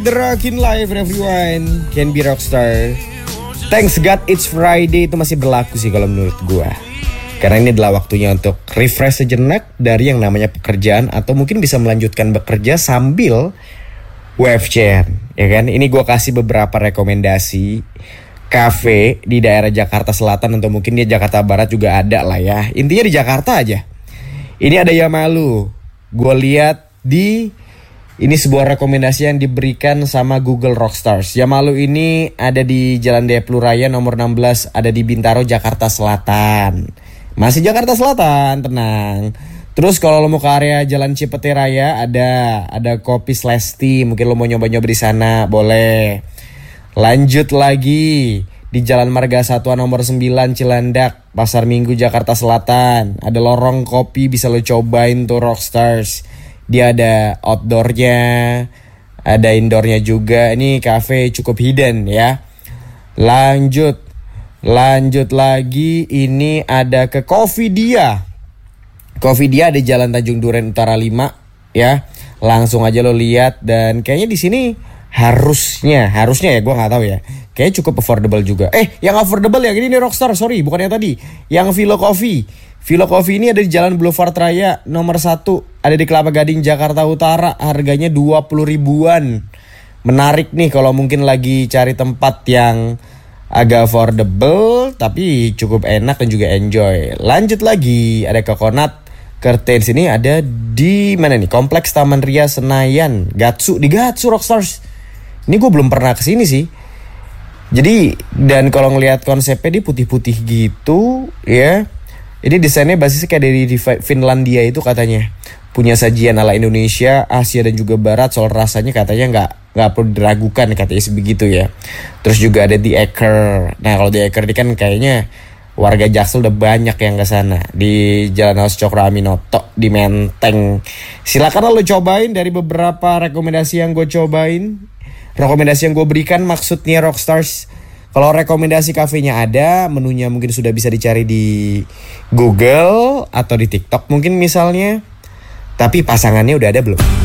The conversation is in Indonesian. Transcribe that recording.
The Rockin' Life everyone can be rockstar. Thanks God it's Friday itu masih berlaku sih kalau menurut gua. Karena ini adalah waktunya untuk refresh sejenak dari yang namanya pekerjaan atau mungkin bisa melanjutkan bekerja sambil WFC, ya kan? Ini gua kasih beberapa rekomendasi kafe di daerah Jakarta Selatan atau mungkin di Jakarta Barat juga ada lah ya. Intinya di Jakarta aja. Ini ada Yamalu. Gua lihat ini sebuah rekomendasi yang diberikan sama Google Rockstars. Yamalu ini ada di Jalan Deplu Raya nomor 16, ada di Bintaro, Jakarta Selatan. Masih Jakarta Selatan, tenang. Terus kalau lo mau ke area Jalan Cipete Raya ada Kopi Slesti, mungkin lo mau nyoba-nyoba di sana, boleh. Lanjut lagi di Jalan Marga Satwa nomor 9 Cilandak, Pasar Minggu, Jakarta Selatan. Ada lorong kopi, bisa lo cobain tuh Rockstars. Dia ada outdoornya, ada indoornya juga. Ini cafe cukup hidden ya. Lanjut lagi, ini ada ke Coffee Dia. Coffee Dia ada Jalan Tanjung Duren Utara 5 ya. Langsung aja lo lihat dan kayaknya di sini harusnya ya, gue nggak tahu ya. Kayaknya cukup affordable juga. Yang affordable ya ini Rockstar, sorry, bukan yang tadi. Yang Vilo Coffee ini ada di Jalan Boulevard Raya nomor 1, ada di Kelapa Gading, Jakarta Utara. Harganya 20 ribuan. Menarik nih kalau mungkin lagi cari tempat yang agak affordable tapi cukup enak dan juga enjoy. Lanjut lagi, ada Coconut Curtains, ini ada di mana nih? Kompleks Taman Ria Senayan, di Gatsu Rockstars. Ini gue belum pernah kesini sih. Jadi dan kalau ngelihat konsepnya dia putih-putih gitu ya. Ini desainnya basisnya kayak dari Finlandia itu katanya. Punya sajian ala Indonesia, Asia dan juga Barat. Soal rasanya katanya nggak perlu diragukan katanya sebegitu ya. Terus juga ada The Acre. Nah kalau The Acre ini kan kayaknya warga Jaksel udah banyak yang ke sana. Di Jalan Haus Cokro Aminoto di Menteng. Silakan lo cobain dari beberapa rekomendasi yang gue cobain. Rekomendasi yang gue berikan maksudnya Rockstars. Kalau rekomendasi kafenya ada, menunya mungkin sudah bisa dicari di Google atau di TikTok mungkin misalnya. Tapi pasangannya udah ada belum?